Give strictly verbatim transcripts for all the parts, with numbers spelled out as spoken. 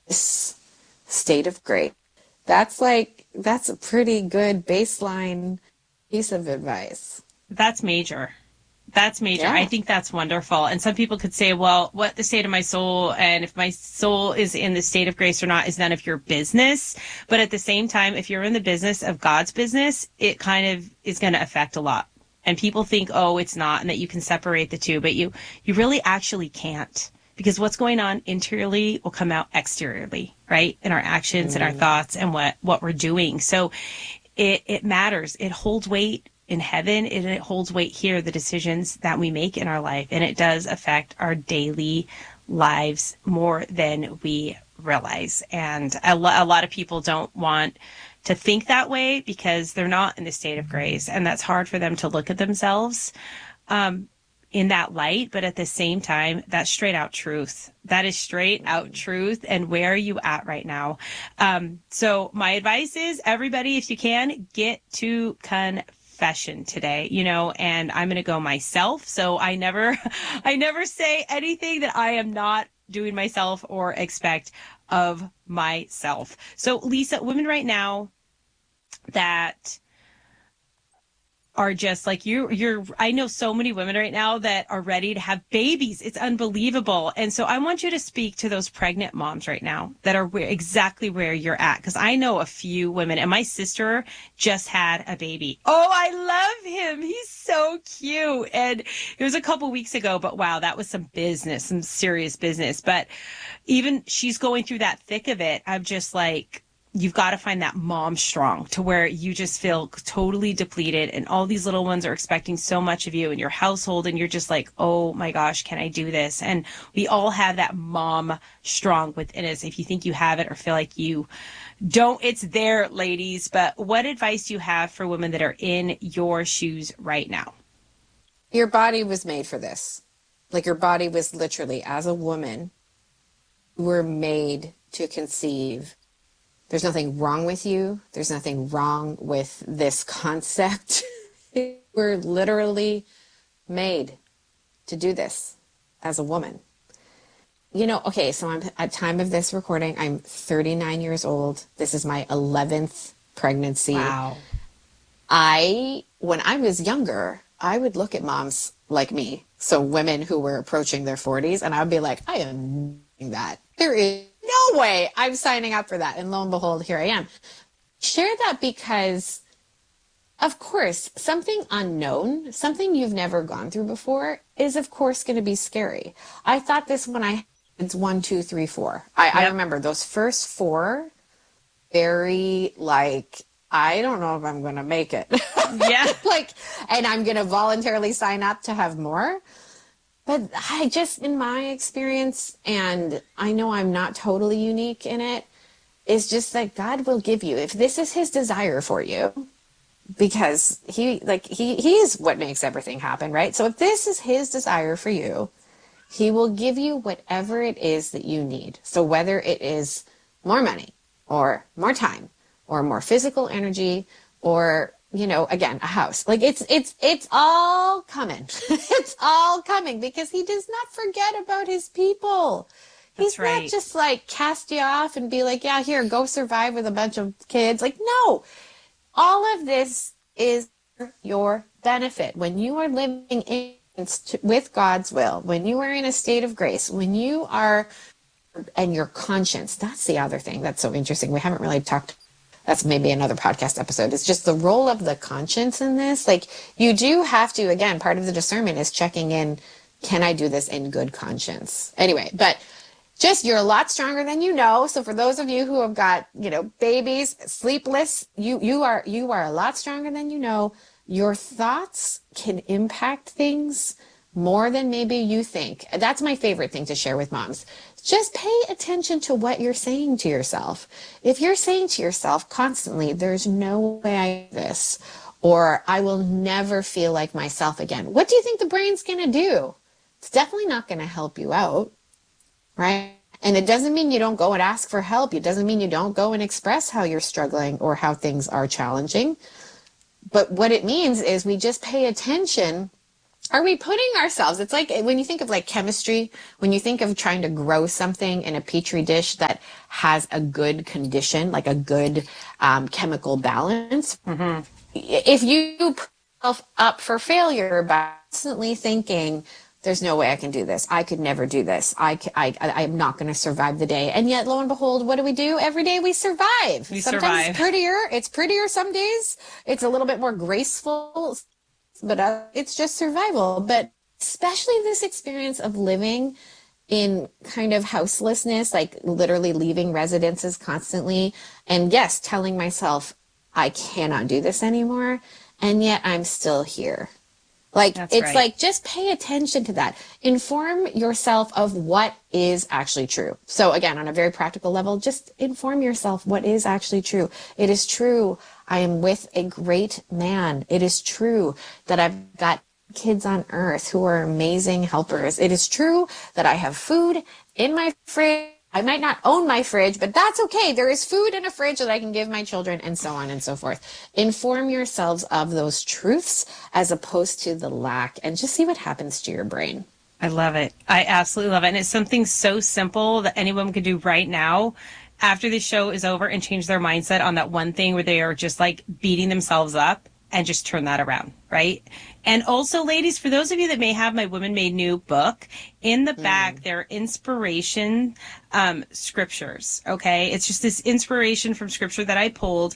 this state of grace. That's like, that's a pretty good baseline piece of advice. That's major. That's major. I Yeah. think that's wonderful. And some people could say, well, what the state of my soul and if my soul is in the state of grace or not is none of your business. But at the same time, if you're in the business of God's business, it kind of is going to affect a lot. And people think, oh, it's not, and that you can separate the two, but you, you really actually can't, because what's going on interiorly will come out exteriorly, right? In our actions and our Mm. thoughts and what, what we're doing. So it, it matters. It holds weight in heaven and it holds weight here, the decisions that we make in our life. And it does affect our daily lives more than we realize. And a, lo- a lot of people don't want to think that way because they're not in the state of grace. And that's hard for them to look at themselves um, in that light. But at the same time, that's straight out truth. That is straight out truth. And where are you at right now? Um, so my advice is everybody, if you can, get to confession today, you know, and I'm going to go myself. So I never, I never say anything that I am not doing myself or expect of myself. So Lisa, women right now that are just like you you're I know so many women right now that are ready to have babies. It's unbelievable. And so I want you to speak to those pregnant moms right now that are where, exactly where you're at, because I know a few women, and my sister just had a baby. Oh, I love him. He's so cute. And it was a couple weeks ago, but wow, that was some business, some serious business. But even she's going through that thick of it. I'm just like, you've got to find that mom strong to where you just feel totally depleted and all these little ones are expecting so much of you and your household, and you're just like, oh my gosh, can I do this? And we all have that mom strong within us. If you think you have it or feel like you don't, it's there, ladies. But what advice do you have for women that are in your shoes right now? Your body was made for this. Like your body was literally, as a woman, you were made to conceive. There's nothing wrong with you. There's nothing wrong with this concept. We're literally made to do this as a woman. You know, okay, so I'm at time of this recording, I'm thirty-nine years old. This is my eleventh pregnancy. Wow. I, when I was younger, I would look at moms like me, so women who were approaching their forties, and I would be like, I am doing that. There is no way I'm signing up for that. And lo and behold, here I am. Share that because, of course, something unknown, something you've never gone through before is, of course, going to be scary. I thought this when I had one, two, three, four. I, I Yep. remember those first four, very like, I don't know if I'm going to make it. Yeah. Like, and I'm going to voluntarily sign up to have more. But I just, in my experience, and I know I'm not totally unique in it, is just that God will give you, if this is his desire for you, because he, like, he, he is what makes everything happen, right? So if this is his desire for you, he will give you whatever it is that you need. So whether it is more money or more time or more physical energy or, you know, again, a house, like it's, it's, it's all coming. It's all coming because he does not forget about his people. That's He's not right. just like cast you off and be like, yeah, here, go survive with a bunch of kids. Like, no, all of this is your benefit. When you are living in with God's will, when you are in a state of grace, when you are, and your conscience, that's the other thing that's so interesting. We haven't really talked, that's maybe another podcast episode. It's just the role of the conscience in this. Like you do have to, again, part of the discernment is checking in, can I do this in good conscience? Anyway, but just you're a lot stronger than you know. So for those of you who have got, you know, babies, sleepless, you you are you are a lot stronger than you know. Your thoughts can impact things more than maybe you think. That's my favorite thing to share with moms. Just pay attention to what you're saying to yourself. If you're saying to yourself constantly, there's no way I do this, or I will never feel like myself again, what do you think the brain's going to do? It's definitely not going to help you out. Right? And it doesn't mean you don't go and ask for help. It doesn't mean you don't go and express how you're struggling or how things are challenging. But what it means is we just pay attention Are we putting ourselves, it's like when you think of like chemistry, when you think of trying to grow something in a petri dish that has a good condition, like a good um, chemical balance, Mm-hmm. if you put yourself up for failure by constantly thinking, there's no way I can do this. I could never do this. I, ca- I, I, I'm not going to survive the day. And yet, lo and behold, what do we do? Every day we survive. We Sometimes survive. it's prettier. It's prettier some days. It's a little bit more graceful, but uh, it's just survival. But especially this experience of living in kind of houselessness, like literally leaving residences constantly. And yes, telling myself, I cannot do this anymore. And yet I'm still here. Like, That's it's right. like, just pay attention to that. Inform yourself of what is actually true. So again, on a very practical level, just inform yourself what is actually true. It is true. I am with a great man. It is true that I've got kids on earth who are amazing helpers. It is true that I have food in my fridge. I might not own my fridge, but that's okay. There is food in a fridge that I can give my children, and so on and so forth. Inform yourselves of those truths as opposed to the lack, and just see what happens to your brain. I love it. I absolutely love it. And it's something so simple that anyone can do right now after the show is over and change their mindset on that one thing where they are just like beating themselves up and just turn that around, right? And also, ladies, for those of you that may have my Women Made New book, in the back, there are inspiration um, scriptures, okay? It's just this inspiration from scripture that I pulled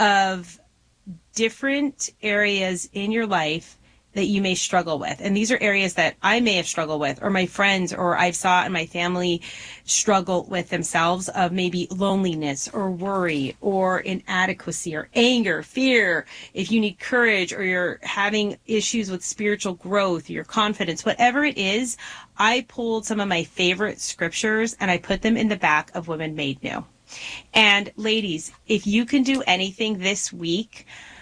of different areas in your life that you may struggle with. And these are areas that I may have struggled with, or my friends, or I've saw in my family struggle with themselves, of maybe loneliness or worry or inadequacy or anger, fear. If you need courage, or you're having issues with spiritual growth, your confidence, whatever it is, I pulled some of my favorite scriptures and I put them in the back of Women Made New. And ladies, if you can do anything this week,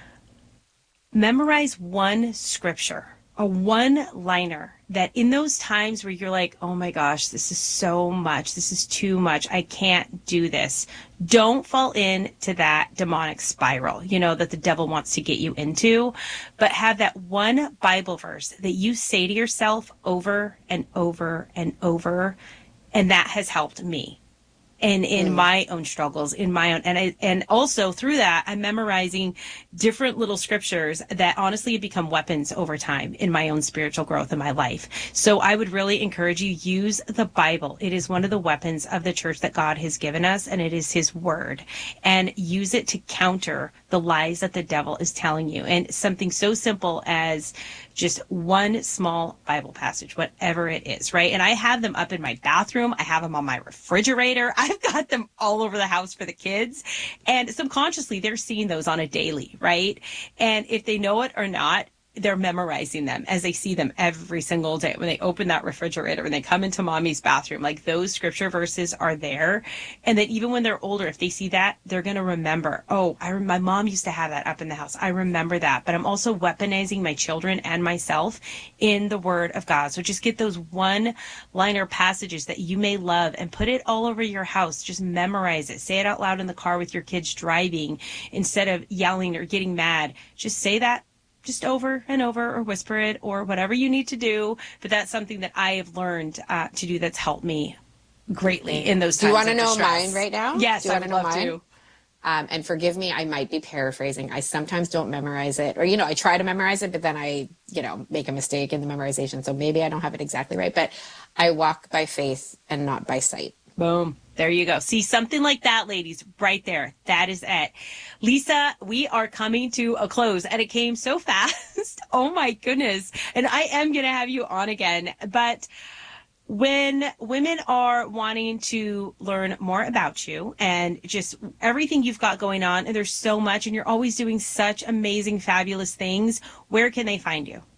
memorize one scripture, a one liner that in those times where you're like, oh my gosh, this is so much, this is too much, I can't do this. Don't fall into that demonic spiral, you know, that the devil wants to get you into, but have that one Bible verse that you say to yourself over and over and over. And that has helped me. And in mm. my own struggles, in my own, and I, and also through that, I'm memorizing different little scriptures that honestly have become weapons over time in my own spiritual growth in my life. So I would really encourage you, use the Bible. It is one of the weapons of the church that God has given us, and it is his word, and use it to counter the lies that the devil is telling you. And something so simple as just one small Bible passage, whatever it is, right? And I have them up in my bathroom. I have them on my refrigerator. I've got them all over the house for the kids. And subconsciously, they're seeing those on a daily, right? And if they know it or not, they're memorizing them as they see them every single day. When they open that refrigerator, when they come into mommy's bathroom, like those scripture verses are there. And then even when they're older, if they see that, they're going to remember, oh, I, my mom used to have that up in the house. I remember that. But I'm also weaponizing my children and myself in the word of God. So just get those one liner passages that you may love and put it all over your house. Just memorize it. Say it out loud in the car with your kids driving instead of yelling or getting mad. Just say that just over and over, or whisper it, or whatever you need to do. But that's something that I have learned uh, to do that's helped me greatly in those times. Do you want to know distress. mine right now? Yes, Do you I want would to know love mine? to. Um, and forgive me, I might be paraphrasing. I sometimes don't memorize it, or, you know, I try to memorize it, but then I, you know, make a mistake in the memorization. So maybe I don't have it exactly right, but I walk by faith and not by sight. Boom. There you go. See, something like that, ladies, right there. That is it. Lisa, we are coming to a close, and it came so fast. Oh, my goodness. And I am going to have you on again. But when women are wanting to learn more about you and just everything you've got going on, and there's so much, and you're always doing such amazing, fabulous things, where can they find you?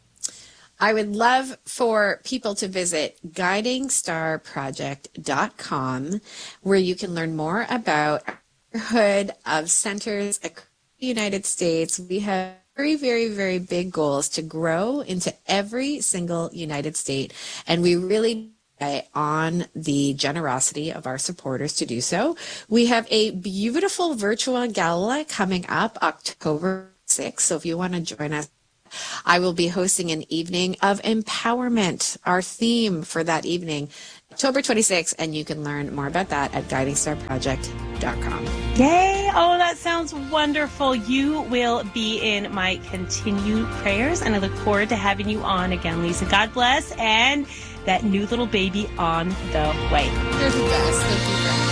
I would love for people to visit guiding star project dot com, where you can learn more about our neighborhood of centers across the United States. We have very, very, very big goals to grow into every single United State, and we really rely on the generosity of our supporters to do so. We have a beautiful virtual gala coming up October sixth, so if you want to join us, I will be hosting an evening of empowerment, our theme for that evening, October twenty-sixth, and you can learn more about that at guiding star project dot com. Yay! Oh, that sounds wonderful. You will be in my continued prayers, and I look forward to having you on again, Lisa. God bless, and that new little baby on the way. You're the best. Thank you, friend.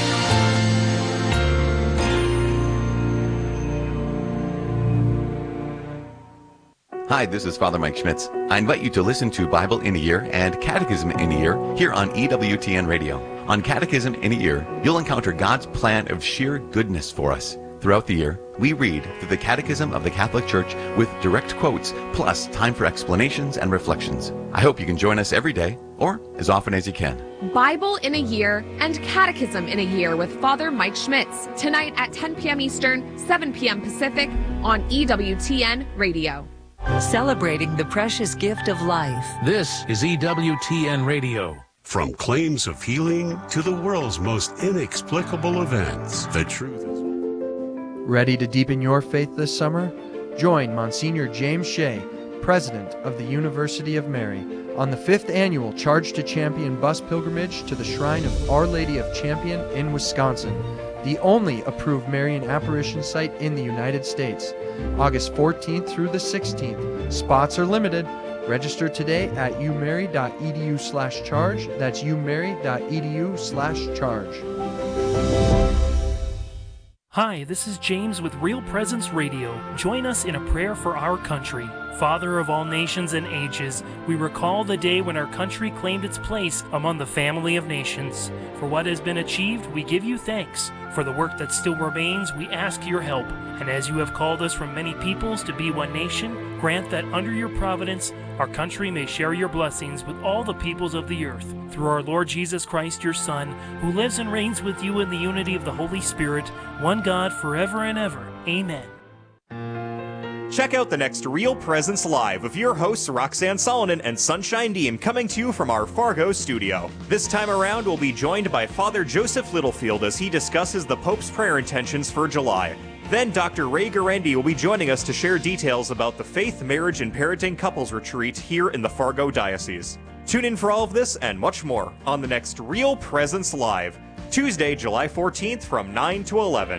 Hi, this is Father Mike Schmitz. I invite you to listen to Bible in a Year and Catechism in a Year here on E W T N Radio. On Catechism in a Year, you'll encounter God's plan of sheer goodness for us. Throughout the year, we read through the Catechism of the Catholic Church with direct quotes, plus time for explanations and reflections. I hope you can join us every day, or as often as you can. Bible in a Year and Catechism in a Year with Father Mike Schmitz, tonight at ten p.m. Eastern, seven p.m. Pacific on E W T N Radio. Celebrating the precious gift of life. This is E W T N Radio. From claims of healing to the world's most inexplicable events, the truth is... Ready to deepen your faith this summer? Join Monsignor James Shea, President of the University of Mary, on the fifth annual Charge to Champion bus pilgrimage to the Shrine of Our Lady of Champion in Wisconsin, the only approved Marian apparition site in the United States. August fourteenth through the sixteenth. Spots are limited. Register today at umary.edu slash charge. That's umary.edu slash charge. Hi, this is James with Real Presence Radio. Join us in a prayer for our country. Father of all nations and ages, we recall the day when our country claimed its place among the family of nations. For what has been achieved, we give you thanks. For the work that still remains, we ask your help. And as you have called us from many peoples to be one nation, grant that under your providence, our country may share your blessings with all the peoples of the earth. Through our Lord Jesus Christ, your Son, who lives and reigns with you in the unity of the Holy Spirit, one God forever and ever. Amen. Check out the next Real Presence Live with your hosts Roxanne Solonen and Sunshine Deem, coming to you from our Fargo studio. This time around, we'll be joined by Father Joseph Littlefield as he discusses the Pope's prayer intentions for July. Then Doctor Ray Garendi will be joining us to share details about the Faith, Marriage, and Parenting Couples Retreat here in the Fargo Diocese. Tune in for all of this and much more on the next Real Presence Live, Tuesday, July fourteenth from nine to eleven.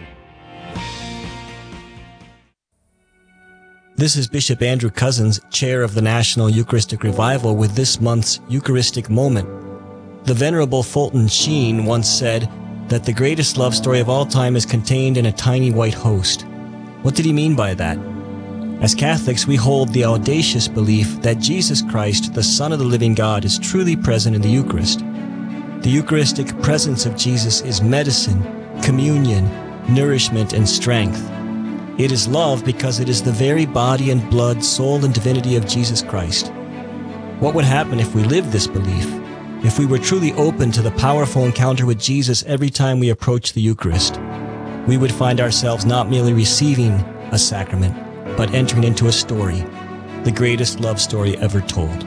This is Bishop Andrew Cousins, Chair of the National Eucharistic Revival, with this month's Eucharistic Moment. The Venerable Fulton Sheen once said that the greatest love story of all time is contained in a tiny white host. What did he mean by that? As Catholics, we hold the audacious belief that Jesus Christ, the Son of the living God, is truly present in the Eucharist. The Eucharistic presence of Jesus is medicine, communion, nourishment, and strength. It is love because it is the very body and blood, soul, and divinity of Jesus Christ. What would happen if we lived this belief? If we were truly open to the powerful encounter with Jesus every time we approach the Eucharist? We would find ourselves not merely receiving a sacrament, but entering into a story, the greatest love story ever told.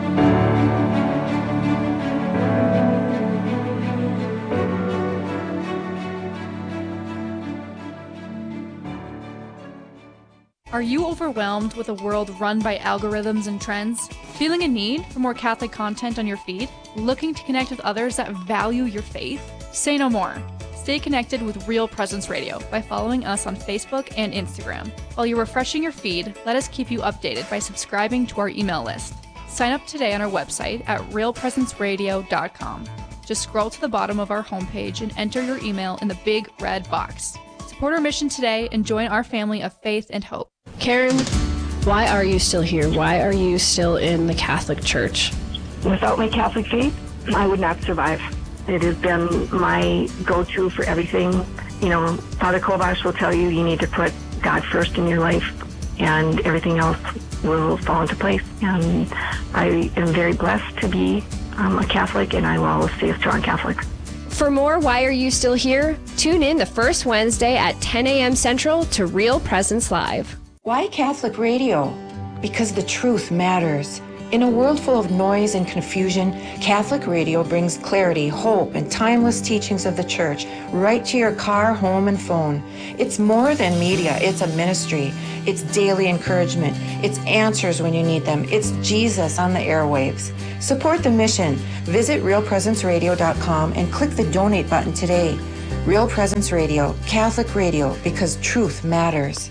Are you overwhelmed with a world run by algorithms and trends? Feeling a need for more Catholic content on your feed? Looking to connect with others that value your faith? Say no more. Stay connected with Real Presence Radio by following us on Facebook and Instagram. While you're refreshing your feed, let us keep you updated by subscribing to our email list. Sign up today on our website at real presence radio dot com. Just scroll to the bottom of our homepage and enter your email in the big red box. Support our mission today and join our family of faith and hope. Karen, why are you still here? Why are you still in the Catholic Church? Without my Catholic faith, I would not survive. It has been my go-to for everything. You know, Father Kovacs will tell you you need to put God first in your life and everything else will fall into place. And I am very blessed to be um, a Catholic, and I will always stay a strong Catholic. For more Why Are You Still Here? Tune in the first Wednesday at ten a.m. Central to Real Presence Live. Why Catholic radio? Because the truth matters. In a world full of noise and confusion, Catholic radio brings clarity, hope, and timeless teachings of the Church right to your car, home, and phone. It's more than media. It's a ministry. It's daily encouragement. It's answers when you need them. It's Jesus on the airwaves. Support the mission. Visit real presence radio dot com and click the donate button today. Real Presence Radio, Catholic radio, because truth matters.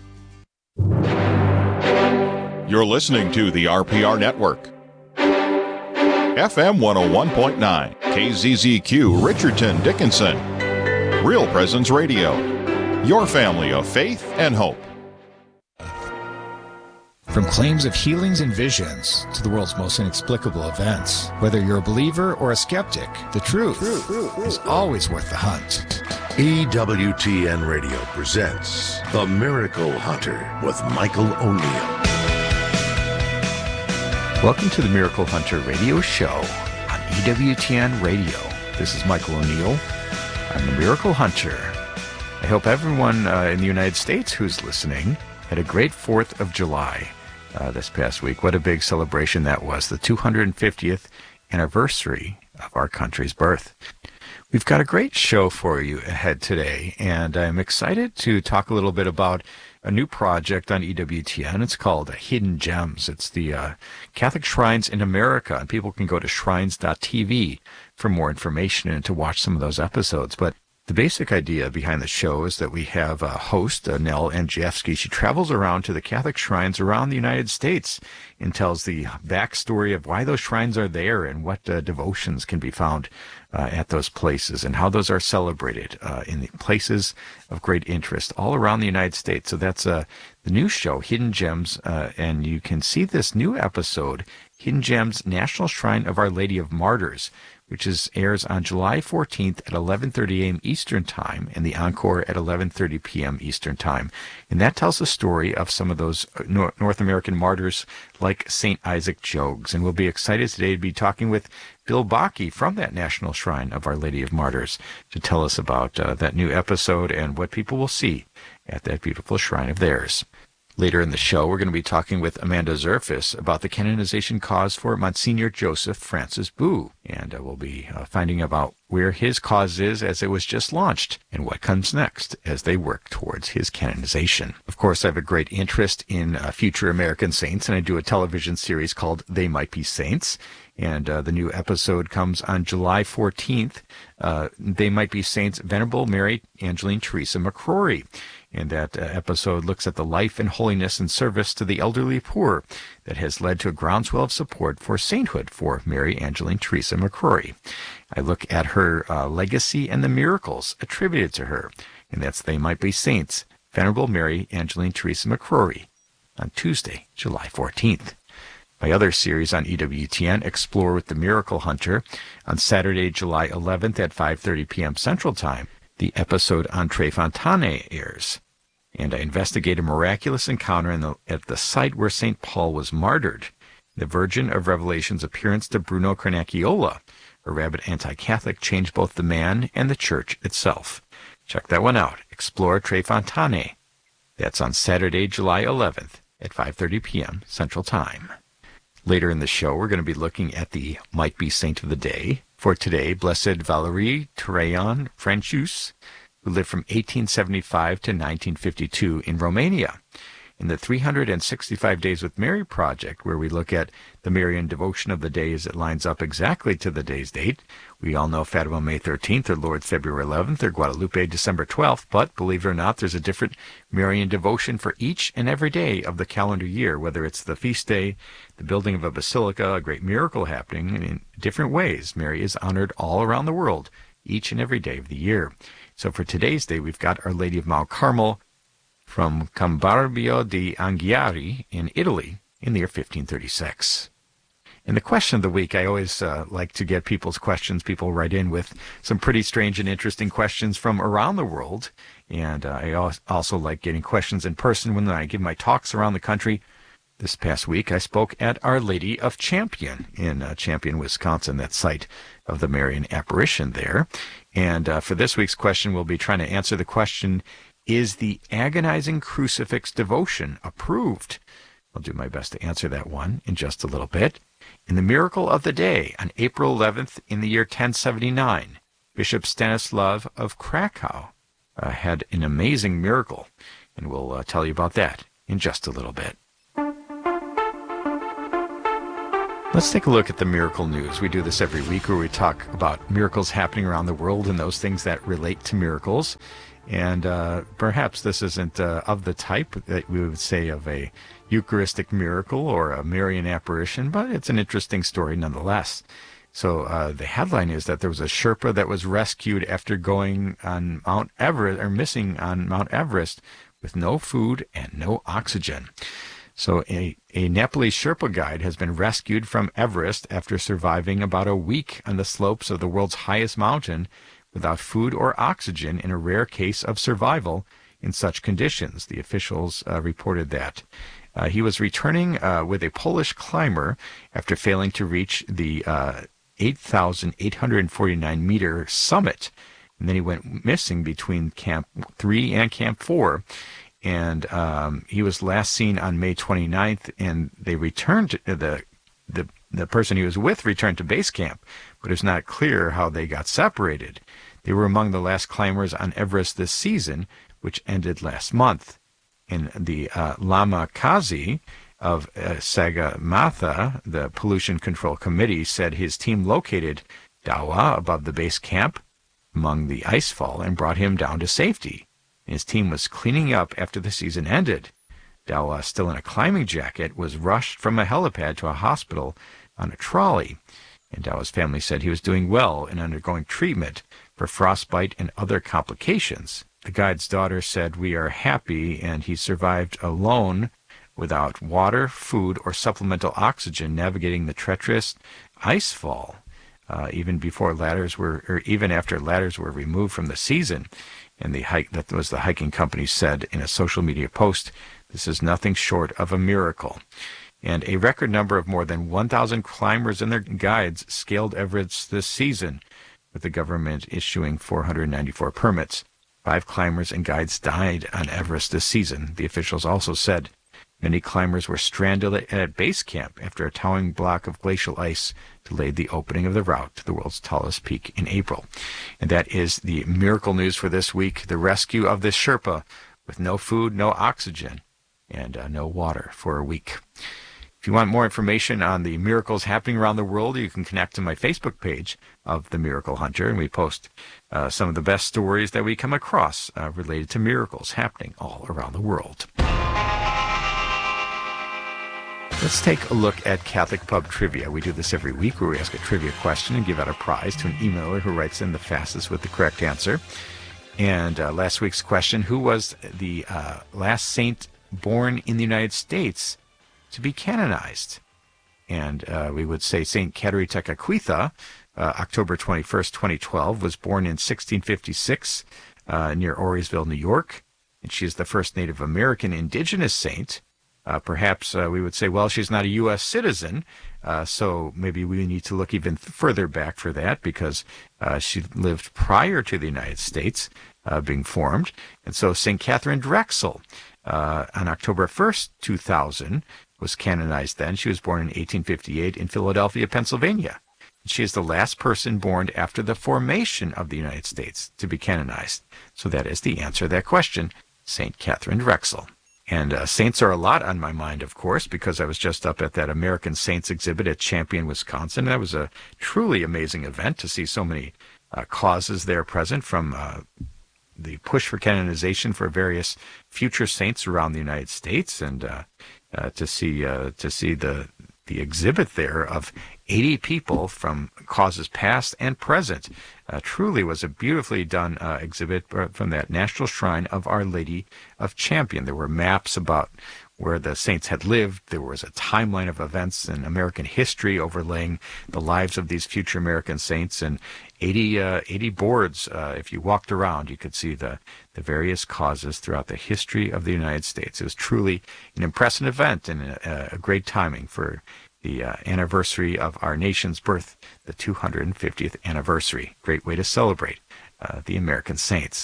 You're listening to the R P R Network. F M one oh one point nine, K Z Z Q, Richardson, Dickinson. Real Presence Radio, your family of faith and hope. From claims of healings and visions to the world's most inexplicable events, whether you're a believer or a skeptic, the truth is always worth the hunt. E W T N Radio presents The Miracle Hunter with Michael O'Neill. Welcome to the Miracle Hunter radio show on E W T N Radio. This is Michael O'Neill. I'm the Miracle Hunter. I hope everyone uh, in the United States who's listening had a great fourth of July uh, this past week. What a big celebration that was, the two hundred fiftieth anniversary of our country's birth. We've got a great show for you ahead today, and I'm excited to talk a little bit about a new project on E W T N. It's called Hidden Gems. It's the uh, Catholic Shrines in America, and people can go to shrines dot t v for more information and to watch some of those episodes. But the basic idea behind the show is that we have a host, uh, Nell Andrzejewski. She travels around to the Catholic shrines around the United States and tells the backstory of why those shrines are there and what uh, devotions can be found uh, at those places and how those are celebrated uh, in the places of great interest all around the United States. So that's uh, the new show, Hidden Gems, uh, and you can see this new episode, Hidden Gems, National Shrine of Our Lady of Martyrs, which is airs on July fourteenth at eleven thirty a.m. Eastern Time, and the encore at eleven thirty p.m. Eastern Time. And that tells the story of some of those North American martyrs like Saint Isaac Jogues. And we'll be excited today to be talking with Bill Bakke from that National Shrine of Our Lady of Martyrs to tell us about uh, that new episode and what people will see at that beautiful shrine of theirs. Later in the show, we're going to be talking with Amanda Zerfis about the canonization cause for Monsignor Joseph Francis Boo. And uh, we'll be uh, finding about where his cause is as it was just launched and what comes next as they work towards his canonization. Of course, I have a great interest in uh, future American saints, and I do a television series called They Might Be Saints. And uh, the new episode comes on July fourteenth. Uh, They Might Be Saints, Venerable Mary Angeline Teresa McCrory. And that uh, episode looks at the life and holiness and service to the elderly poor that has led to a groundswell of support for sainthood for Mary Angeline Teresa McCrory. I look at her uh, legacy and the miracles attributed to her. And that's They Might Be Saints, Venerable Mary Angeline Teresa McCrory, on Tuesday, July fourteenth. My other series on E W T N, Explore with the Miracle Hunter, on Saturday, July eleventh at five thirty p.m. Central Time. The episode on Tre Fontane airs, and I investigate a miraculous encounter in the, at the site where Saint Paul was martyred, the Virgin of Revelation's appearance to Bruno Carnacchiola, a rabid anti-Catholic, changed both the man and the church itself. Check that one out, Explore Tre Fontane. That's on Saturday, July eleventh at five thirty p.m. Central Time. Later in the show, we're going to be looking at the Might Be Saint of the Day. For today, Blessed Valerie Traian Francius, who lived from eighteen seventy-five to nineteen fifty-two in Romania. In the three hundred sixty-five Days with Mary project, where we look at the Marian devotion of the day as it lines up exactly to the day's date. We all know Fatima May thirteenth, or Lourdes February eleventh, or Guadalupe December twelfth, but believe it or not, there's a different Marian devotion for each and every day of the calendar year, whether it's the feast day, the building of a basilica, a great miracle happening, and in different ways, Mary is honored all around the world, each and every day of the year. So for today's day, we've got Our Lady of Mount Carmel from Cambarbio di Anghiari in Italy in the year fifteen thirty-six. And the question of the week, I always uh, like to get people's questions. People write in with some pretty strange and interesting questions from around the world. And uh, I also like getting questions in person when I give my talks around the country. This past week, I spoke at Our Lady of Champion in uh, Champion, Wisconsin, that site of the Marian apparition there. And uh, for this week's question, we'll be trying to answer the question, is the agonizing crucifix devotion approved? I'll do my best to answer that one in just a little bit. In the miracle of the day, on April eleventh in the year ten seventy-nine, Bishop Stanislav of Krakow uh, had an amazing miracle, and we'll uh, tell you about that in just a little bit. Let's take a look at the miracle news. We do this every week where we talk about miracles happening around the world and those things that relate to miracles. And uh, perhaps this isn't uh, of the type that we would say of a Eucharistic miracle or a Marian apparition, but it's an interesting story nonetheless. So uh, the headline is that there was a Sherpa that was rescued after going on Mount Everest, or missing on Mount Everest, with no food and no oxygen. So a, a Nepalese Sherpa guide has been rescued from Everest after surviving about a week on the slopes of the world's highest mountain without food or oxygen, in a rare case of survival in such conditions. The officials uh, reported that. Uh, he was returning uh, with a Polish climber after failing to reach the uh, eight thousand eight hundred forty-nine meter summit. And then he went missing between Camp three and Camp four. And um, he was last seen on May twenty-ninth, and they returned to the, the, the person he was with returned to base camp, but it's not clear how they got separated. They were among the last climbers on Everest this season, which ended last month. And the uh, Lama Kazi of uh, Sagarmatha, the Pollution Control Committee, said his team located Dawa above the base camp among the icefall and brought him down to safety. His team was cleaning up after the season ended. Dawa, still in a climbing jacket, was rushed from a helipad to a hospital on a trolley. And Dawa's family said he was doing well and undergoing treatment for frostbite and other complications. The guide's daughter said, "We are happy," and he survived alone without water, food, or supplemental oxygen, navigating the treacherous icefall, uh, even before ladders were, or even after ladders were removed from the season. And the hike, that was the hiking company, said in a social media post, "This is nothing short of a miracle." And a record number of more than one thousand climbers and their guides scaled Everest this season, with the government issuing four hundred ninety-four permits. Five climbers and guides died on Everest this season. The officials also said many climbers were stranded at base camp after a towering block of glacial ice delayed the opening of the route to the world's tallest peak in April. And that is the miracle news for this week, the rescue of this Sherpa with no food, no oxygen, and uh, no water for a week. If you want more information on the miracles happening around the world, you can connect to my Facebook page of The Miracle Hunter, and we post uh, some of the best stories that we come across uh, related to miracles happening all around the world. Let's take a look at Catholic Pub Trivia. We do this every week where we ask a trivia question and give out a prize to an emailer who writes in the fastest with the correct answer. And uh, last week's question, who was the uh, last saint born in the United States to be canonized? And uh, we would say Saint Caterina Caquetha, uh, October twenty-first, twenty twelve, was born in sixteen fifty-six uh, near Auriesville, New York. And she is the first Native American indigenous saint. Uh, perhaps uh, we would say, well, she's not a U S citizen, uh, so maybe we need to look even further back for that, because uh, she lived prior to the United States uh, being formed. And so Saint Catherine Drexel, uh, on October first, two thousand, was canonized then. She was born in eighteen fifty-eight in Philadelphia, Pennsylvania. She is the last person born after the formation of the United States to be canonized. So that is the answer to that question, Saint Catherine Drexel. And uh, saints are a lot on my mind, of course, because I was just up at that American Saints exhibit at Champion, Wisconsin. That was a truly amazing event to see so many uh, causes there present, from uh, the push for canonization for various future saints around the United States, and uh, uh, to see uh, to see the the exhibit there of eighty people from causes past and present. Uh, truly was a beautifully done uh, exhibit from that National Shrine of Our Lady of Champion. There were maps about where the saints had lived. There was a timeline of events in American history overlaying the lives of these future American saints, and eighty, uh, eighty boards. Uh, if you walked around, you could see the, the various causes throughout the history of the United States. It was truly an impressive event and a, a great timing for the uh, anniversary of our nation's birth, the two hundred fiftieth anniversary. Great way to celebrate uh, the American saints.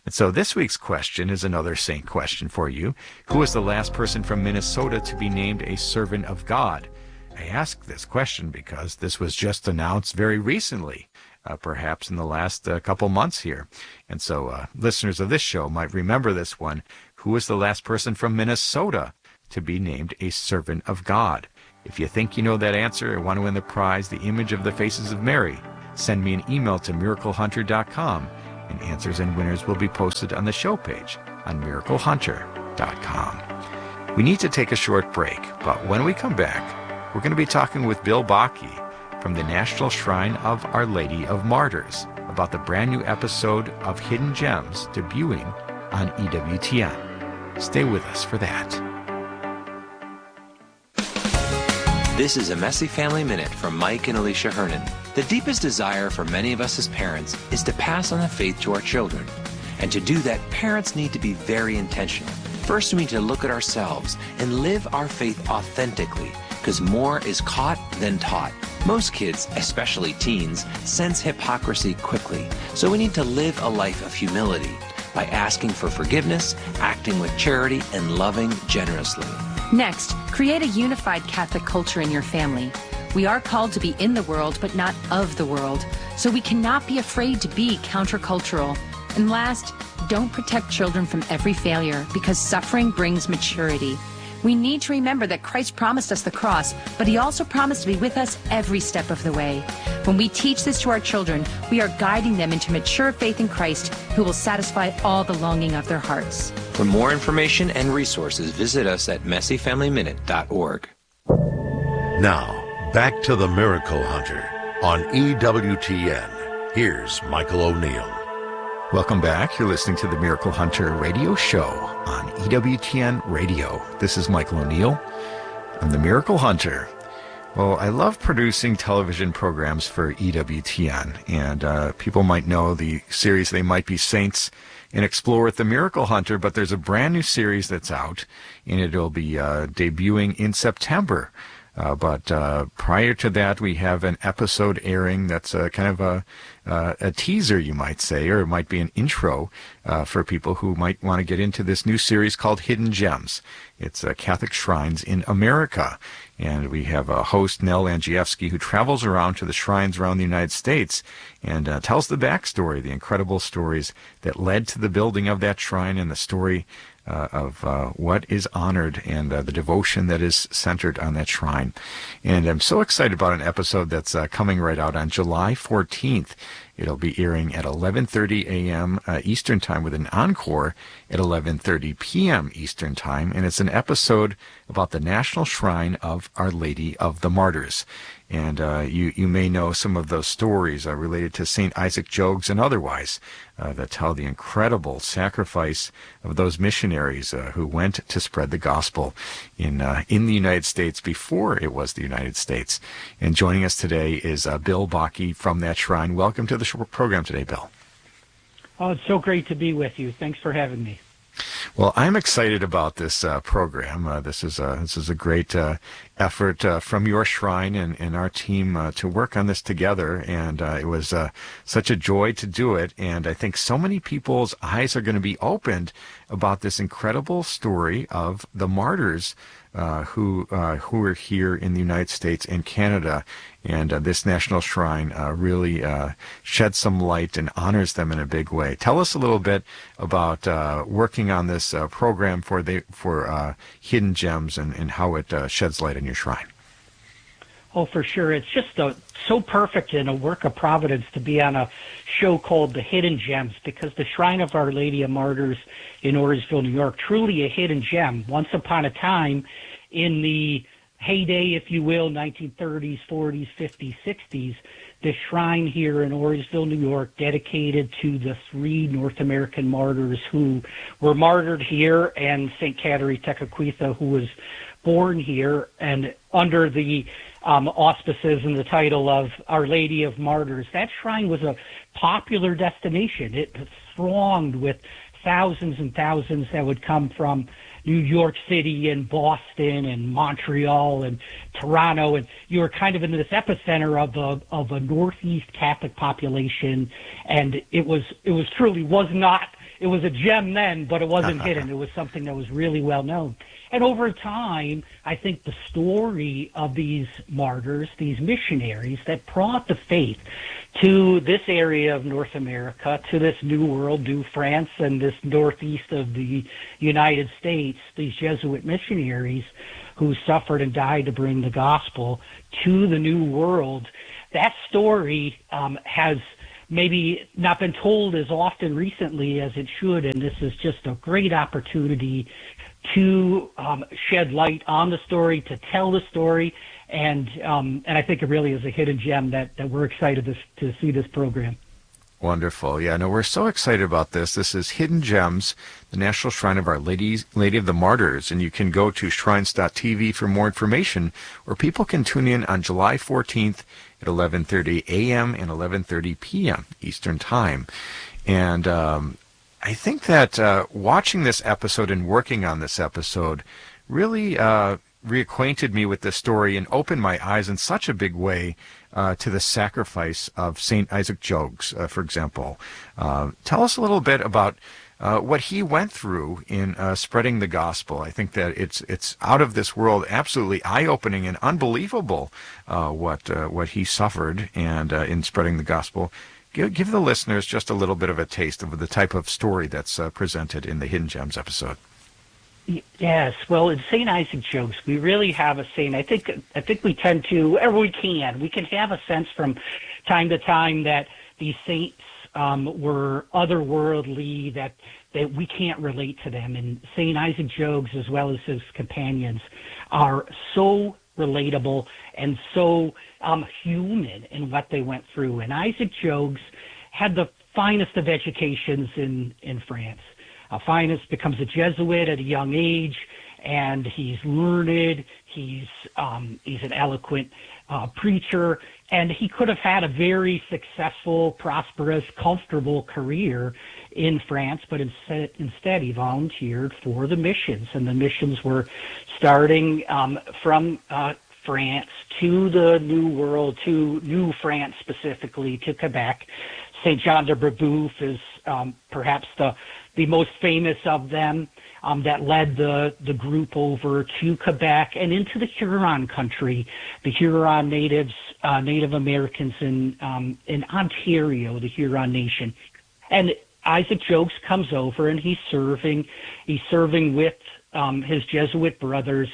And so this week's question is another saint question for you. Who was the last person from Minnesota to be named a servant of God? I ask this question because this was just announced very recently, uh, perhaps in the last uh, couple months here. And so uh, listeners of this show might remember this one. Who was the last person from Minnesota to be named a servant of God? If you think you know that answer and want to win the prize, the image of the faces of Mary, send me an email to miracle hunter dot com, and answers and winners will be posted on the show page on miracle hunter dot com. We need to take a short break, but when we come back, we're going to be talking with Bill Bakke from the National Shrine of Our Lady of Martyrs about the brand new episode of Hidden Gems debuting on E W T N. Stay with us for that. This is a Messy Family Minute from Mike and Alicia Hernan. The deepest desire for many of us as parents is to pass on the faith to our children. And to do that, parents need to be very intentional. First, we need to look at ourselves and live our faith authentically, because more is caught than taught. Most kids, especially teens, sense hypocrisy quickly. So we need to live a life of humility by asking for forgiveness, acting with charity, and loving generously. Next, create a unified Catholic culture in your family. We are called to be in the world, but not of the world, so we cannot be afraid to be countercultural. And last, don't protect children from every failure, because suffering brings maturity. We need to remember that Christ promised us the cross, but he also promised to be with us every step of the way. When we teach this to our children, we are guiding them into mature faith in Christ, who will satisfy all the longing of their hearts. For more information and resources, visit us at messy family minute dot org. Now, back to the Miracle Hunter on E W T N. Here's Michael O'Neill. Welcome back. You're listening to the Miracle Hunter radio show on E W T N Radio. This is Michael O'Neill. I'm the Miracle Hunter. Well, I love producing television programs for E W T N, and uh, people might know the series They Might Be Saints and Explore with the Miracle Hunter, but there's a brand new series that's out, and it'll be uh, debuting in September. Uh, but uh, prior to that, we have an episode airing that's uh, kind of a, uh, a teaser, you might say, or it might be an intro uh, for people who might want to get into this new series called Hidden Gems. It's uh, Catholic Shrines in America. And we have a host, Nell Angievsky, who travels around to the shrines around the United States and uh, tells the backstory, the incredible stories that led to the building of that shrine and the story Uh, of uh, what is honored and uh, the devotion that is centered on that shrine. And I'm so excited about an episode that's uh, coming right out on July fourteenth. It'll be airing at eleven thirty a.m. Uh, Eastern Time with an encore at eleven thirty p.m. Eastern Time. And it's an episode about the National Shrine of Our Lady of the Martyrs. And uh, you, you may know some of those stories uh, related to Saint Isaac Jogues and otherwise uh, that tell the incredible sacrifice of those missionaries uh, who went to spread the gospel in uh, in the United States before it was the United States. And joining us today is uh, Bill Bakke from that shrine. Welcome to the program today, Bill. Oh, it's so great to be with you. Thanks for having me. Well, I'm excited about this uh, program. Uh, this is a this is a great uh, effort uh, from your shrine and, and our team uh, to work on this together, and uh, it was uh, such a joy to do it. And I think so many people's eyes are going to be opened about this incredible story of the martyrs uh, who uh, who are here in the United States and Canada. And uh, this National Shrine uh, really uh, sheds some light and honors them in a big way. Tell us a little bit about uh, working on this uh, program for the for uh, Hidden Gems and, and how it uh, sheds light on your shrine. Oh, for sure. It's just a, so perfect and a work of providence to be on a show called The Hidden Gems, because the Shrine of Our Lady of Martyrs in Orangeville, New York, truly a hidden gem. Once upon a time, in the heyday, if you will, nineteen thirties, forties, fifties, sixties, the shrine here in Orangeville, New York, dedicated to the three North American martyrs who were martyred here, and Saint Kateri Tekakwitha, who was born here, and under the um, auspices and the title of Our Lady of Martyrs. That shrine was a popular destination. It thronged with thousands and thousands that would come from New York City and Boston and Montreal and Toronto, and you were kind of in this epicenter of a of a Northeast Catholic population, and it was it was truly was not it was a gem then, but it wasn't hidden. It was something that was really well known. And over time, I think the story of these martyrs, these missionaries that brought the faith to this area of North America, to this New World, New France, and this northeast of the United States, these Jesuit missionaries who suffered and died to bring the gospel to the New World, that story um, has maybe not been told as often recently as it should, and this is just a great opportunity to um, shed light on the story, to tell the story, and um, and I think it really is a hidden gem that, that we're excited to, to see this program. Wonderful. Yeah, no, we're so excited about this. This is Hidden Gems, the National Shrine of Our Lady, Lady of the Martyrs, and you can go to shrines dot t v for more information, or people can tune in on July fourteenth at eleven thirty a m and eleven thirty p m Eastern Time. And um, I think that uh, watching this episode and working on this episode really uh, reacquainted me with this story and opened my eyes in such a big way uh, to the sacrifice of Saint Isaac Jogues, uh, for example. Uh, tell us a little bit about uh, what he went through in uh, spreading the gospel. I think that it's it's out of this world, absolutely eye-opening and unbelievable uh, what uh, what he suffered and uh, in spreading the gospel. Give, give the listeners just a little bit of a taste of the type of story that's uh, presented in the Hidden Gems episode. Yes, well, in Saint Isaac Jogues, we really have a saint. I think I think we tend to, or we can, we can have a sense from time to time that these saints um, were otherworldly, that that we can't relate to them. And Saint Isaac Jogues, as well as his companions, are so relatable and so um, human in what they went through. And Isaac Jogues had the finest of educations in, in France. Aquinas becomes a Jesuit at a young age, and he's learned, he's um, he's an eloquent uh, preacher, and he could have had a very successful, prosperous, comfortable career in France, but instead, instead he volunteered for the missions, and the missions were starting um, from uh, France to the New World, to New France specifically, to Quebec. Saint John de Brebeuf is um, perhaps the the most famous of them, um, that led the, the group over to Quebec and into the Huron country, the Huron natives, uh, Native Americans in um, in Ontario, the Huron Nation. And Isaac Jogues comes over, and he's serving, he's serving with um, his Jesuit brothers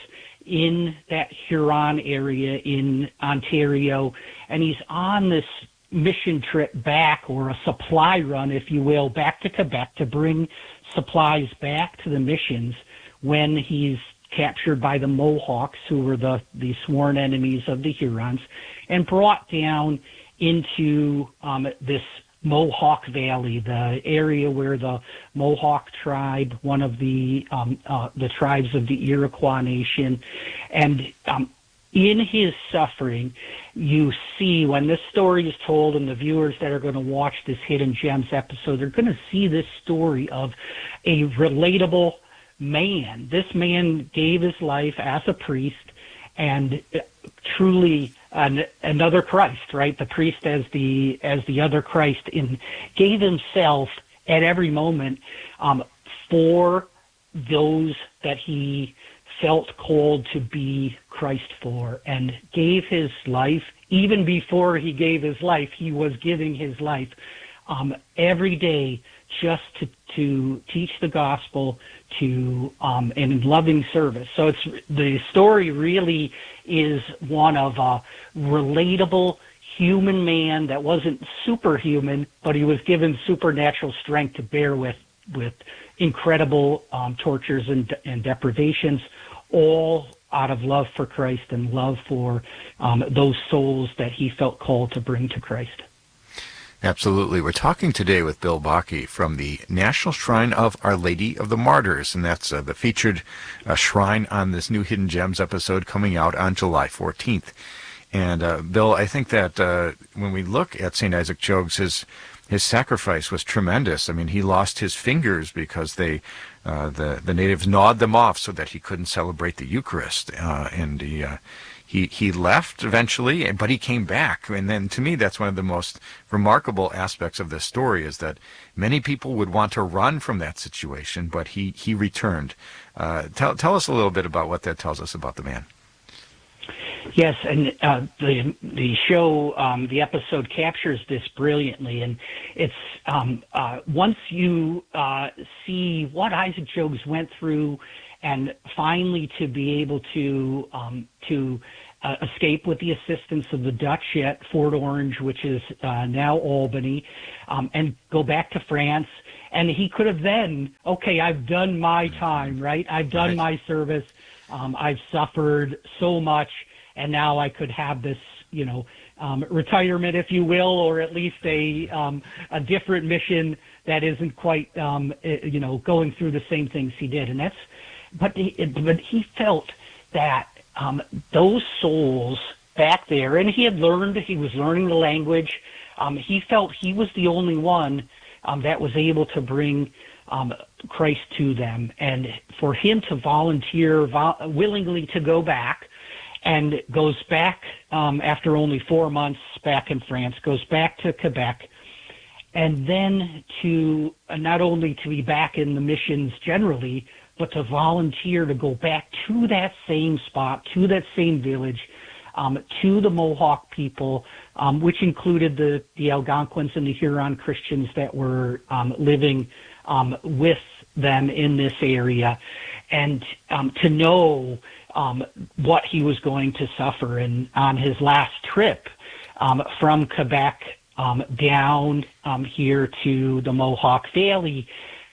in that Huron area in Ontario, and he's on this mission trip back, or a supply run, if you will, back to Quebec to bring supplies back to the missions, when he's captured by the Mohawks, who were the, the sworn enemies of the Hurons, and brought down into um, this Mohawk Valley, the area where the Mohawk tribe, one of the um, uh, the tribes of the Iroquois Nation, and um, in his suffering, you see, when this story is told, and the viewers that are going to watch this Hidden Gems episode, they're going to see this story of a relatable man. This man gave his life as a priest, and truly an, another Christ, right? The priest as the as the other Christ, in gave himself at every moment um, for those that he felt called to be Christ for, and gave his life. Even before he gave his life, he was giving his life um, every day just to, to teach the gospel, to um, in loving service. So it's the story really is one of a relatable human man that wasn't superhuman, but he was given supernatural strength to bear with with incredible um, tortures and, and deprivations, all out of love for Christ and love for um, those souls that he felt called to bring to Christ. Absolutely. We're talking today with Bill Bakke from the National Shrine of Our Lady of the Martyrs, and that's uh, the featured uh, shrine on this new Hidden Gems episode coming out on July fourteenth. And uh, Bill, I think that uh, when we look at Saint Isaac Jogues, his his sacrifice was tremendous. I mean, he lost his fingers because they uh, the the natives gnawed them off so that he couldn't celebrate the Eucharist, uh, and he uh, he he left eventually, but he came back. And then to me, that's one of the most remarkable aspects of this story, is that many people would want to run from that situation, but he, he returned. Uh, tell, tell us a little bit about what that tells us about the man. Yes, and uh, the the show, um, the episode captures this brilliantly, and it's um, uh, once you uh, see what Isaac Jogues went through, and finally to be able to um, to uh, escape with the assistance of the Dutch at Fort Orange, which is uh, now Albany, um, and go back to France. And he could have then, okay, I've done my time, right? I've done right. my service. Um, I've suffered so much. And now I could have this, you know, um, retirement, if you will, or at least a um, a different mission that isn't quite, um, you know, going through the same things he did. And that's, but he, but he felt that um, those souls back there, and he had learned, he was learning the language. Um, he felt he was the only one um, that was able to bring um, Christ to them, and for him to volunteer vo- willingly to go back. And goes back um, after only four months back in France, goes back to Quebec, and then to uh, not only to be back in the missions generally, but to volunteer to go back to that same spot, to that same village, um, to the Mohawk people, um, which included the, the Algonquins and the Huron Christians that were um, living um, with them in this area, and um, to know Um, what he was going to suffer. And on his last trip um, from Quebec um, down um, here to the Mohawk Valley,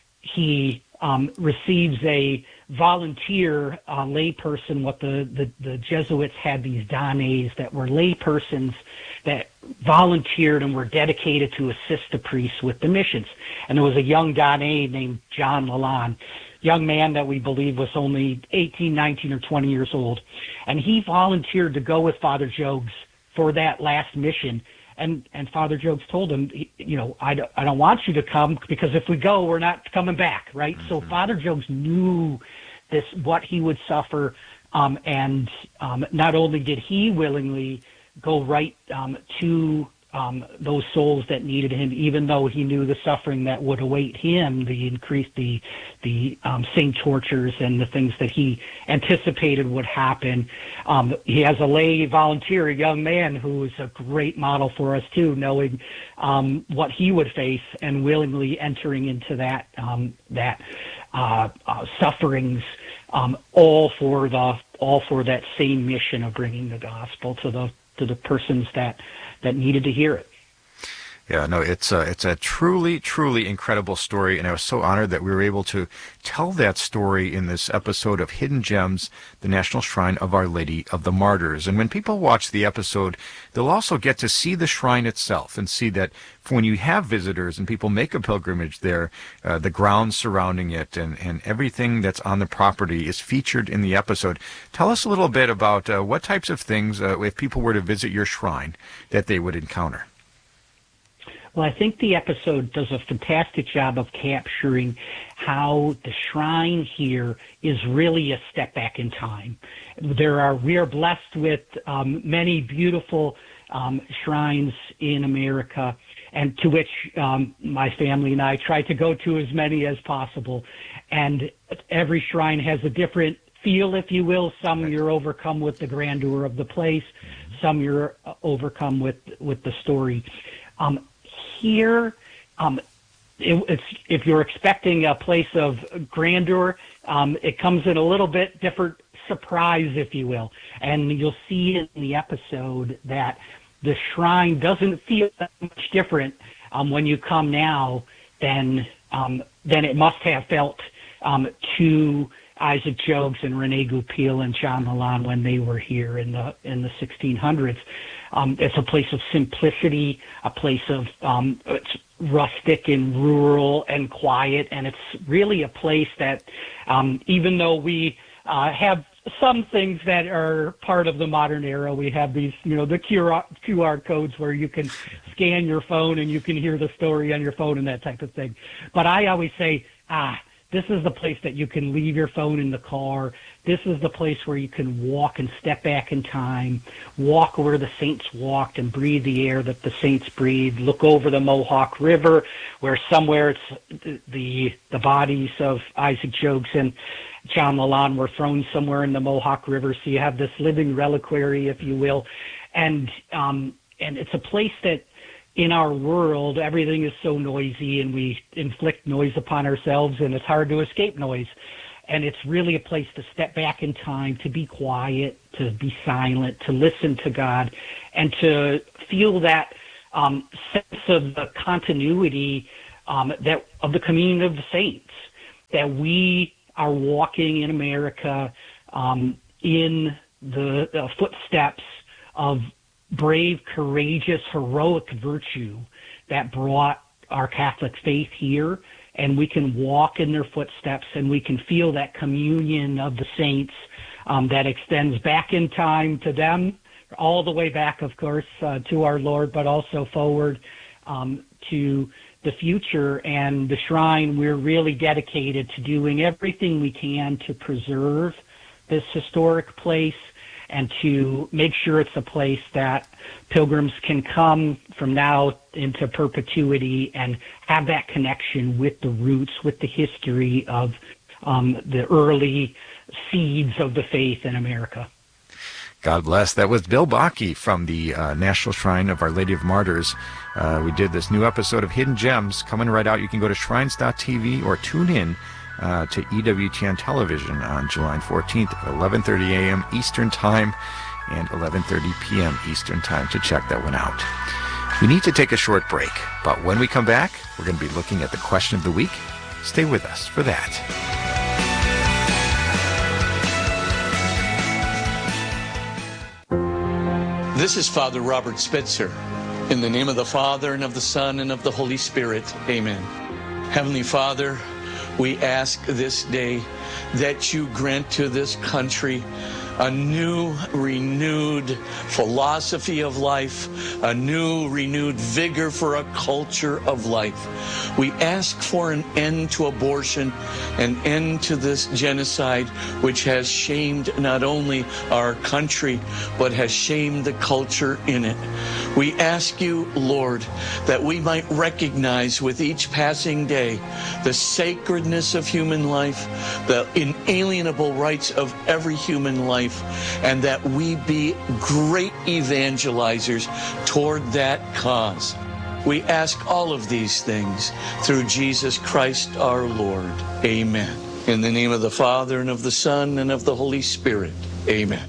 he um, receives a volunteer uh, layperson. What the, the, the Jesuits had these Données that were laypersons that volunteered and were dedicated to assist the priests with the missions. And there was a young Donné named John Lalonde, young man that we believe was only eighteen, nineteen, or twenty years old. And he volunteered to go with Father Jogues for that last mission. And, and Father Jogues told him, you know, I don't, I don't want you to come, because if we go, we're not coming back, right? Mm-hmm. So Father Jogues knew this, what he would suffer. Um, and um, not only did he willingly go right um, to Um, those souls that needed him, even though he knew the suffering that would await him, the increased, the the um, same tortures and the things that he anticipated would happen. Um, he has a lay volunteer, a young man who is a great model for us too, knowing um, what he would face and willingly entering into that um, that uh, uh, sufferings, um, all for the all for that same mission of bringing the gospel to the to the persons that. that needed to hear it. Yeah, no, it's a, it's a truly, truly incredible story, and I was so honored that we were able to tell that story in this episode of Hidden Gems, the National Shrine of Our Lady of the Martyrs. And when people watch the episode, they'll also get to see the shrine itself and see that when you have visitors and people make a pilgrimage there, uh, the grounds surrounding it and, and everything that's on the property is featured in the episode. Tell us a little bit about uh, what types of things, uh, if people were to visit your shrine, that they would encounter. Well, I think the episode does a fantastic job of capturing how the shrine here is really a step back in time. There are, we are blessed with um, many beautiful um, shrines in America, and to which um, my family and I try to go to as many as possible. And every shrine has a different feel, if you will. Some you're overcome with the grandeur of the place. Some you're overcome with, with the story. Um, Here, um, it, it's, if you're expecting a place of grandeur, um, it comes in a little bit different surprise, if you will. And you'll see in the episode that the shrine doesn't feel that much different um, when you come now than um, than it must have felt um, to Isaac Jogues and Rene Goupil and John Lalonde when they were here in the in the sixteen hundreds. Um, it's a place of simplicity, a place of um, it's rustic and rural and quiet, and it's really a place that, um, even though we uh, have some things that are part of the modern era, we have these, you know, the Q R codes where you can scan your phone and you can hear the story on your phone and that type of thing. But I always say, ah, This is the place that you can leave your phone in the car. This is the place where you can walk and step back in time, walk where the saints walked and breathe the air that the saints breathed, look over the Mohawk River, where somewhere it's the the bodies of Isaac Jogues and John Lalonde were thrown somewhere in the Mohawk River. So you have this living reliquary, if you will. And um, and it's a place that in our world, everything is so noisy and we inflict noise upon ourselves and it's hard to escape noise. And it's really a place to step back in time, to be quiet, to be silent, to listen to God, and to feel that um, sense of the continuity um, that of the communion of the saints, that we are walking in America um, in the, the footsteps of brave, courageous, heroic virtue that brought our Catholic faith here, and we can walk in their footsteps and we can feel that communion of the saints um, that extends back in time to them, all the way back, of course, uh, to our Lord, but also forward um, to the future. And the shrine, we're really dedicated to doing everything we can to preserve this historic place and to make sure it's a place that pilgrims can come from now into perpetuity and have that connection with the roots, with the history of um, the early seeds of the faith in America. God bless. That was Bill Bakke from the uh, National Shrine of Our Lady of Martyrs. Uh, we did this new episode of Hidden Gems coming right out. You can go to shrines dot t v or tune in Uh, to E W T N Television on July fourteenth at eleven thirty a.m. Eastern Time and eleven thirty p.m. Eastern Time to check that one out. We need to take a short break, but when we come back, we're going to be looking at the question of the week. Stay with us for that. This is Father Robert Spitzer. In the name of the Father, and of the Son, and of the Holy Spirit, amen. Heavenly Father, we ask this day that you grant to this country a new, renewed philosophy of life, a new, renewed vigor for a culture of life. We ask for an end to abortion, an end to this genocide, which has shamed not only our country, but has shamed the culture in it. We ask you, Lord, that we might recognize with each passing day the sacredness of human life, the inalienable rights of every human life, and that we be great evangelizers toward that cause. We ask all of these things through Jesus Christ our Lord. Amen. In the name of the Father, and of the Son, and of the Holy Spirit. Amen.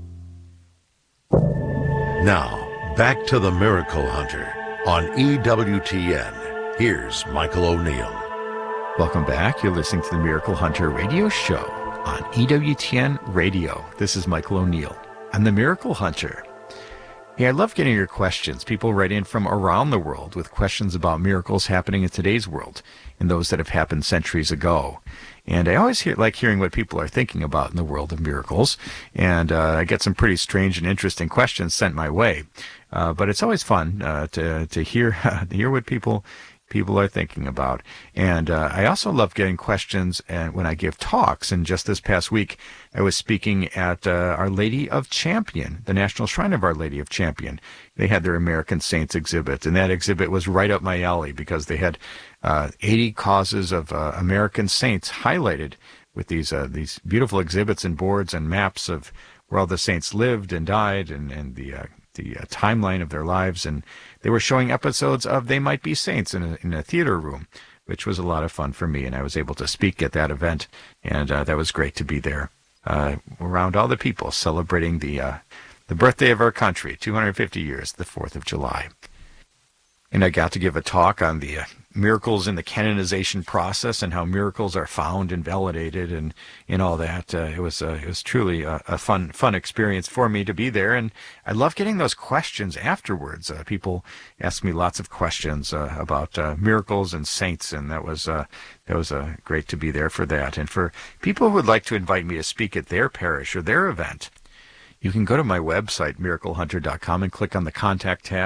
Now, back to the Miracle Hunter on E W T N. Here's Michael O'Neill. Welcome back. You're listening to the Miracle Hunter radio show on E W T N Radio. This is Michael O'Neill. I'm the Miracle Hunter. Hey, I love getting your questions. People write in from around the world with questions about miracles happening in today's world and those that have happened centuries ago. And I always hear, like hearing what people are thinking about in the world of miracles. And uh, I get some pretty strange and interesting questions sent my way. Uh, but it's always fun uh, to to hear uh, to hear what people people are thinking about. And uh, I also love getting questions and when I give talks. And just this past week, I was speaking at uh, Our Lady of Champion, the National Shrine of Our Lady of Champion. They had their American Saints exhibit, and that exhibit was right up my alley because they had uh, eighty causes of uh, American saints highlighted with these uh, these beautiful exhibits and boards and maps of where all the saints lived and died, and, and the uh, the uh, timeline of their lives. And they were showing episodes of They Might Be Saints in a, in a theater room, which was a lot of fun for me. And I was able to speak at that event, and uh, that was great to be there uh, around all the people celebrating the uh, the birthday of our country, two hundred fifty years, the fourth of July. And I got to give a talk on the uh, miracles in the canonization process and how miracles are found and validated and, and all that. Uh, it was uh, it was truly a, a fun fun experience for me to be there. And I love getting those questions afterwards. Uh, people ask me lots of questions uh, about uh, miracles and saints, and that was uh, that was uh, great to be there for that. And for people who would like to invite me to speak at their parish or their event, you can go to my website, miracle hunter dot com, and click on the Contact tab,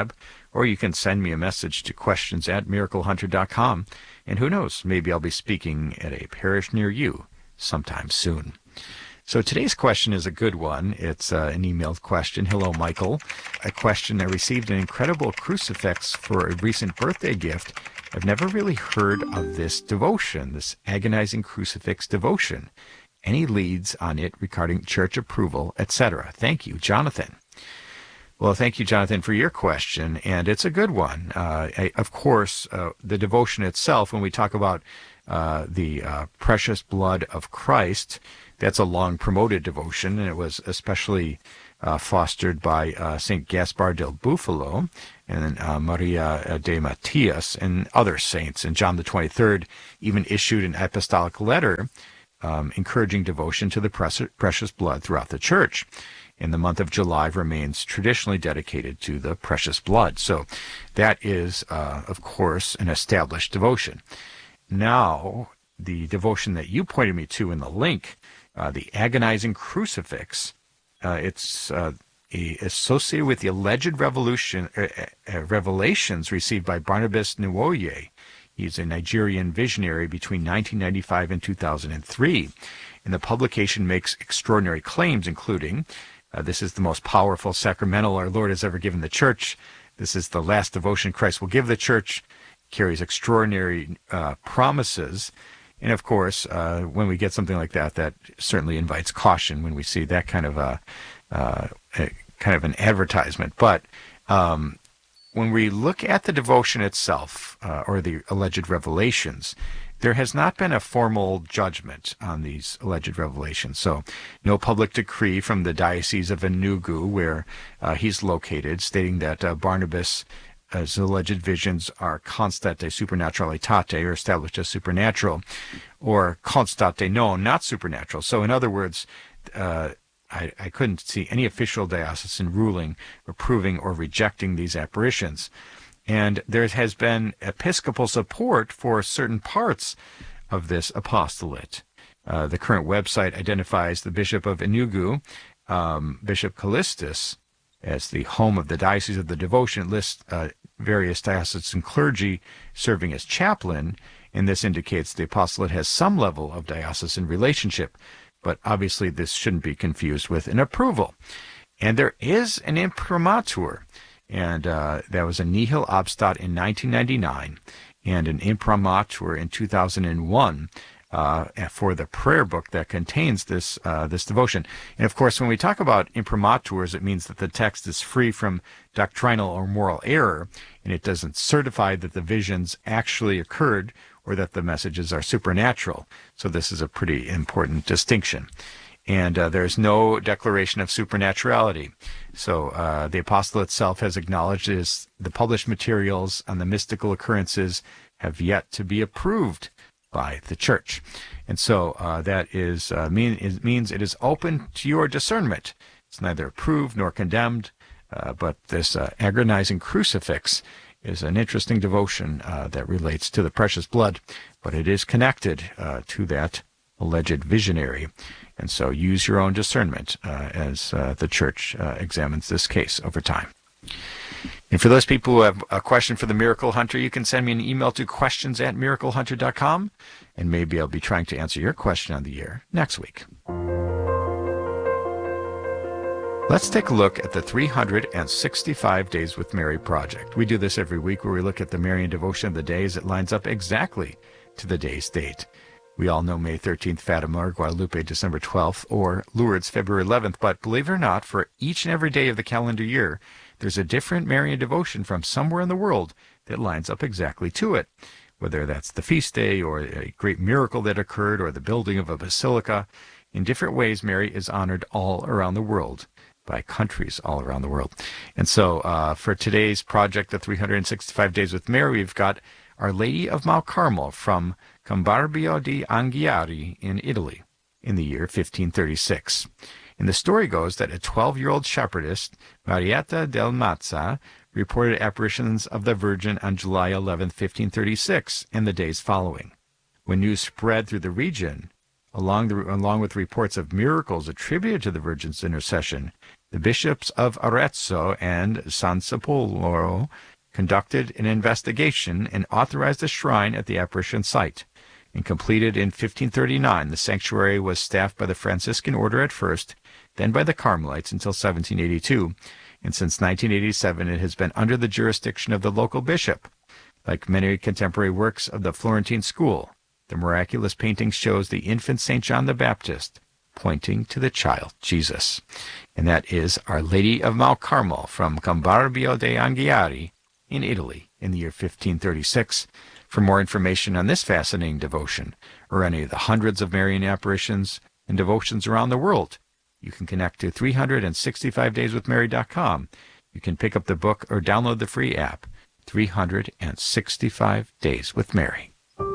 or you can send me a message to questions at miracle hunter dot com. And who knows, maybe I'll be speaking at a parish near you sometime soon. So today's question is a good one. It's uh, an emailed question. Hello, Michael. A question: I received an incredible crucifix for a recent birthday gift. I've never really heard of this devotion, this agonizing crucifix devotion. Any leads on it regarding church approval, et cetera? Thank you, Jonathan. Well, thank you, Jonathan, for your question, and it's a good one. Uh, I, of course, uh, the devotion itself, when we talk about uh, the uh, precious blood of Christ, that's a long-promoted devotion, and it was especially uh, fostered by uh, Saint Gaspar del Bufalo and uh, Maria de Matias and other saints. And John the twenty-third even issued an apostolic letter um, encouraging devotion to the precious blood throughout the church. And the month of July remains traditionally dedicated to the precious blood. So that is, uh, of course, an established devotion. Now, the devotion that you pointed me to in the link, uh, the agonizing crucifix, uh, it's uh, a, associated with the alleged revolution, uh, uh, revelations received by Barnabas Nwoye. He's a Nigerian visionary between nineteen ninety-five and two thousand three. And the publication makes extraordinary claims, including, Uh, this is the most powerful sacramental our Lord has ever given the church. This is the last devotion Christ will give the church. Carries extraordinary uh, promises. And of course, uh, when we get something like that, that certainly invites caution when we see that kind of a, uh, a kind of an advertisement. But um, when we look at the devotion itself, uh, or the alleged revelations, there has not been a formal judgment on these alleged revelations. So no public decree from the Diocese of Enugu, where uh, he's located, stating that uh, Barnabas' uh, alleged visions are constate supernaturalitate, or established as supernatural, or constate non, not supernatural. So in other words, uh, I, I couldn't see any official diocesan ruling approving or rejecting these apparitions. And there has been episcopal support for certain parts of this apostolate. Uh, the current website identifies the Bishop of Enugu, um, Bishop Callistus, as the home of the Diocese of the Devotion. It lists uh, various diocesan clergy serving as chaplain, and this indicates the apostolate has some level of diocesan relationship. But obviously this shouldn't be confused with an approval. And there is an imprimatur. And uh, that was a nihil obstat in nineteen ninety-nine and an imprimatur in two thousand one uh, for the prayer book that contains this uh, this devotion. And of course, when we talk about imprimaturs, it means that the text is free from doctrinal or moral error, and it doesn't certify that the visions actually occurred or that the messages are supernatural. So this is a pretty important distinction. And uh, there's no declaration of supernaturality. So uh, the apostle itself has acknowledged is the published materials on the mystical occurrences have yet to be approved by the church. And so uh, that is uh, mean it means it is open to your discernment. It's neither approved nor condemned, uh, but this uh, agonizing crucifix is an interesting devotion uh, that relates to the precious blood, but it is connected uh, to that alleged visionary. And so use your own discernment uh, as uh, the church uh, examines this case over time. And for those people who have a question for the Miracle Hunter, you can send me an email to questions at miracle hunter dot com, and maybe I'll be trying to answer your question on the air next week. Let's take a look at the three hundred sixty-five Days with Mary project. We do this every week where we look at the Marian devotion of the day as it lines up exactly to the day's date. We all know May thirteenth, Fatima, or Guadalupe, December twelfth, or Lourdes, February eleventh, but believe it or not, for each and every day of the calendar year, there's a different Marian devotion from somewhere in the world that lines up exactly to it. Whether that's the feast day, or a great miracle that occurred, or the building of a basilica, in different ways Mary is honored all around the world, by countries all around the world. And so uh, for today's project, the three hundred sixty-five Days with Mary, we've got Our Lady of Mount Carmel from Cambarbio di Anghiari in Italy in the year fifteen thirty-six. And the story goes that a twelve-year-old shepherdess, Marietta del Mazza, reported apparitions of the Virgin on July eleventh, fifteen thirty-six, and the days following. When news spread through the region, along, the, along with reports of miracles attributed to the Virgin's intercession, the bishops of Arezzo and San Sepolcro conducted an investigation and authorized a shrine at the apparition site. And completed in fifteen thirty-nine, the sanctuary was staffed by the Franciscan order at first, then by the Carmelites until seventeen eighty-two, and since nineteen eighty-seven it has been under the jurisdiction of the local bishop. Like many contemporary works of the Florentine school, the miraculous painting shows the infant Saint John the Baptist pointing to the child Jesus. And that is Our Lady of Mount Carmel from Gambarbio de Anghiari in Italy in the year fifteen thirty-six. For more information on this fascinating devotion, or any of the hundreds of Marian apparitions and devotions around the world, you can connect to three hundred sixty-five days with Mary dot com. You can pick up the book or download the free app, three hundred sixty-five days with Mary.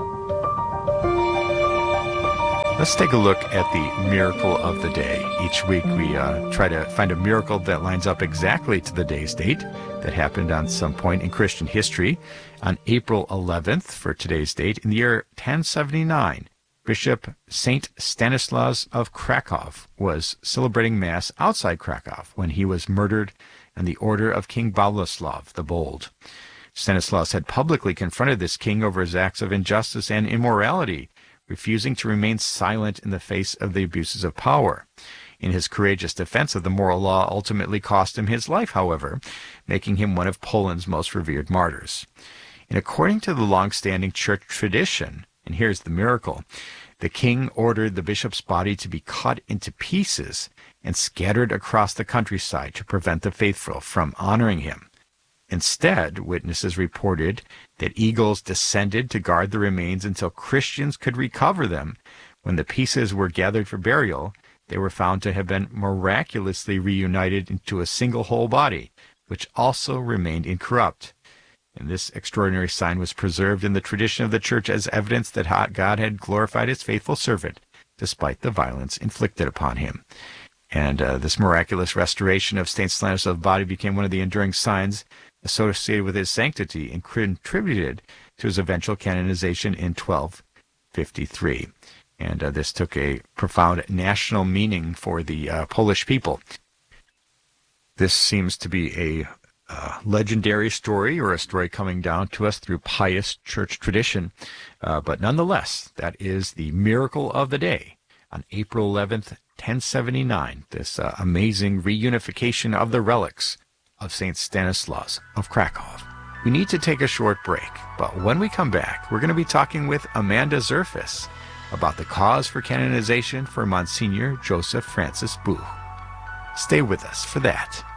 Let's take a look at the miracle of the day. Each week we uh, try to find a miracle that lines up exactly to the day's date that happened on some point in Christian history. On April eleventh, for today's date, in the year ten seventy-nine, Bishop Saint Stanislaus of Krakow was celebrating Mass outside Krakow when he was murdered in the order of King Boleslav the Bold. Stanislaus had publicly confronted this king over his acts of injustice and immorality, refusing to remain silent in the face of the abuses of power. In his courageous defense of the moral law ultimately cost him his life, however, making him one of Poland's most revered martyrs. And according to the long-standing church tradition, and here's the miracle, the king ordered the bishop's body to be cut into pieces and scattered across the countryside to prevent the faithful from honoring him. Instead, witnesses reported that eagles descended to guard the remains until Christians could recover them. When the pieces were gathered for burial, they were found to have been miraculously reunited into a single whole body, which also remained incorrupt. And this extraordinary sign was preserved in the tradition of the church as evidence that God had glorified his faithful servant, despite the violence inflicted upon him. And uh, this miraculous restoration of Saint Stanislaus' body became one of the enduring signs associated with his sanctity and contributed to his eventual canonization in twelve fifty-three. And uh, this took a profound national meaning for the uh, Polish people. This seems to be a uh, legendary story, or a story coming down to us through pious church tradition. Uh, but nonetheless, that is the miracle of the day on April eleventh, ten seventy-nine, this uh, amazing reunification of the relics of Saint Stanislaus of Krakow. We need to take a short break, but when we come back, we're going to be talking with Amanda Zerfas about the cause for canonization for Monsignor Joseph Francis Buch. Stay with us for that.